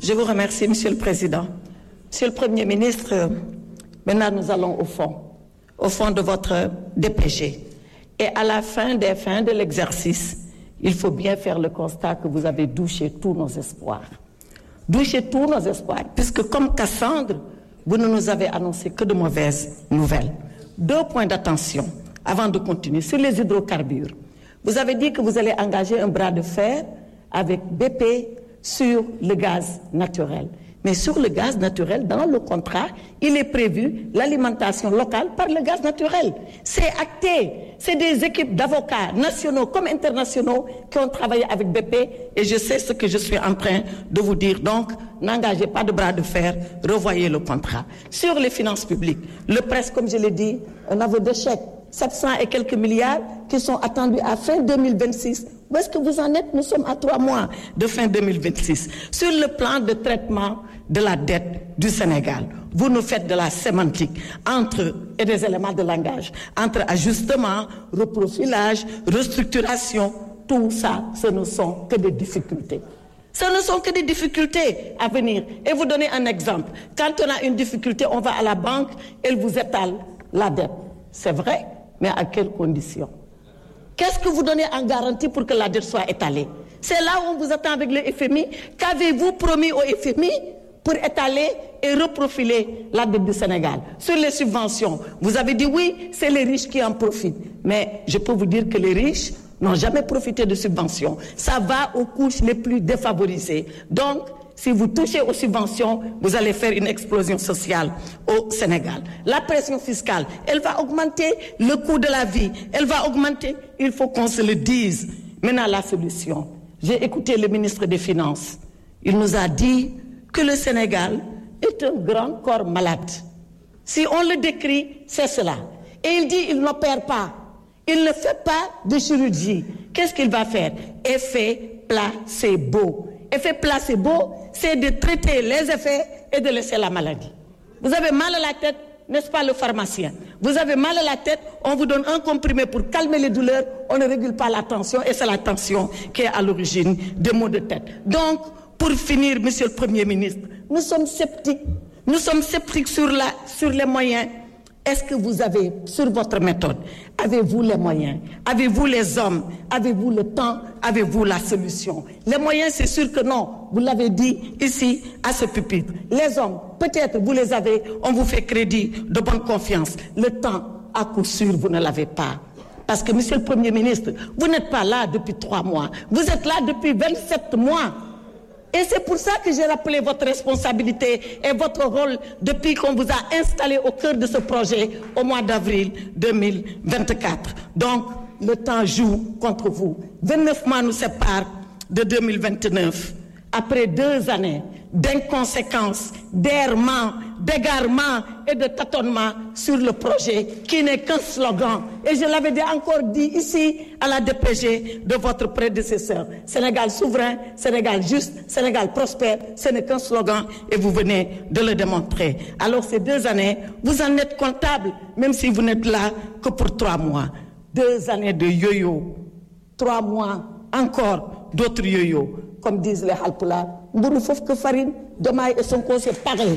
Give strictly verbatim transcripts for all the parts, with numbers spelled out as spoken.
Je vous remercie, Monsieur le Président. Monsieur le Premier ministre, maintenant nous allons au fond, au fond de votre D P G. Et à la fin des fins de l'exercice, il faut bien faire le constat que vous avez douché tous nos espoirs. Douché tous nos espoirs, puisque comme Cassandre, vous ne nous avez annoncé que de mauvaises nouvelles. Deux points d'attention avant de continuer. Sur les hydrocarbures, vous avez dit que vous allez engager un bras de fer avec B P sur le gaz naturel. Mais sur le gaz naturel, dans le contrat, il est prévu l'alimentation locale par le gaz naturel. C'est acté. C'est des équipes d'avocats nationaux comme internationaux qui ont travaillé avec B P et je sais ce que je suis en train de vous dire. Donc, n'engagez pas de bras de fer, revoyez le contrat. Sur les finances publiques, le presse, comme je l'ai dit, un aveu d'échec. sept cents et quelques milliards qui sont attendus à fin deux mille vingt-six. Où est-ce que vous en êtes? Nous sommes à trois mois de fin deux mille vingt-six. Sur le plan de traitement de la dette du Sénégal, vous nous faites de la sémantique entre, et des éléments de langage, entre ajustement, reprofilage, restructuration, tout ça, ce ne sont que des difficultés. Ce ne sont que des difficultés à venir. Et vous donnez un exemple. Quand on a une difficulté, on va à la banque, elle vous étale la dette. C'est vrai, mais à quelles conditions? Qu'est-ce que vous donnez en garantie pour que la dette soit étalée? C'est là où on vous attend avec le F M I. Qu'avez-vous promis au F M I pour étaler et reprofiler la dette du Sénégal? Sur les subventions, vous avez dit oui, c'est les riches qui en profitent. Mais je peux vous dire que les riches n'ont jamais profité de subventions. Ça va aux couches les plus défavorisées. Donc, si vous touchez aux subventions, vous allez faire une explosion sociale au Sénégal. La pression fiscale, elle va augmenter le coût de la vie. Elle va augmenter, il faut qu'on se le dise. Maintenant, la solution. J'ai écouté le ministre des Finances. Il nous a dit que le Sénégal est un grand corps malade. Si on le décrit, c'est cela. Et il dit il n'opère pas. Il ne fait pas de chirurgie. Qu'est-ce qu'il va faire? Effet placebo. Effet placebo, c'est de traiter les effets et de laisser la maladie. Vous avez mal à la tête, n'est-ce pas le pharmacien? Vous avez mal à la tête, on vous donne un comprimé pour calmer les douleurs, on ne régule pas la tension et c'est la tension qui est à l'origine des maux de tête. Donc, pour finir, Monsieur le Premier ministre, nous sommes sceptiques. Nous sommes sceptiques sur, la, sur les moyens. Est-ce que vous avez, sur votre méthode, avez-vous les moyens? Avez-vous les hommes? Avez-vous le temps? Avez-vous la solution? Les moyens, c'est sûr que non. Vous l'avez dit ici, à ce pupitre. Les hommes, peut-être vous les avez, on vous fait crédit de bonne confiance. Le temps, à coup sûr, vous ne l'avez pas. Parce que, Monsieur le Premier ministre, vous n'êtes pas là depuis trois mois. Vous êtes là depuis vingt-sept mois. Et c'est pour ça que j'ai rappelé votre responsabilité et votre rôle depuis qu'on vous a installé au cœur de ce projet au mois d'avril deux mille vingt-quatre. Donc, le temps joue contre vous. vingt-neuf mois nous séparent de deux mille vingt-neuf. Après deux années d'inconséquences, d'errements, d'égarements et de tâtonnements sur le projet qui n'est qu'un slogan. Et je l'avais encore dit ici à la D P G de votre prédécesseur. Sénégal souverain, Sénégal juste, Sénégal prospère, ce n'est qu'un slogan et vous venez de le démontrer. Alors ces deux années, vous en êtes comptable, même si vous n'êtes là que pour trois mois. Deux années de yo-yo, trois mois encore d'autres yo-yo. Comme disent les Halpulaar, mburu fof que farine, Diomaye et Sonko c'est pareil.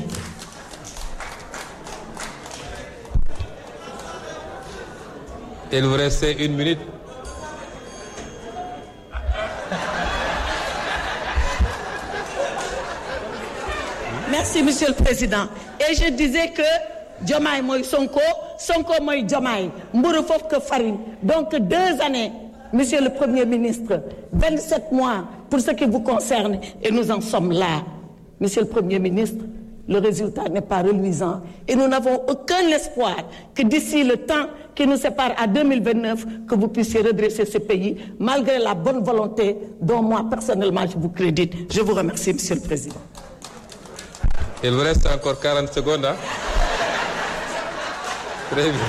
Il vous reste une minute. Merci, Monsieur le Président. Et je disais que Diomaye moy Sonko, Sonko moy Diomaye, mburu fof que farine. Donc deux années, Monsieur le Premier ministre, vingt-sept mois pour ce qui vous concerne et nous en sommes là. Monsieur le Premier ministre, le résultat n'est pas reluisant et nous n'avons aucun espoir que d'ici le temps qui nous sépare à deux mille vingt-neuf, que vous puissiez redresser ce pays malgré la bonne volonté dont moi personnellement je vous crédite. Je vous remercie, Monsieur le Président. Il vous reste encore quarante secondes. Hein? Très bien.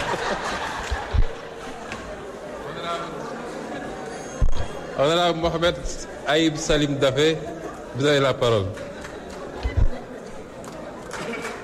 Honorable Mohamed Aïb Salim Dafé, vous avez la parole.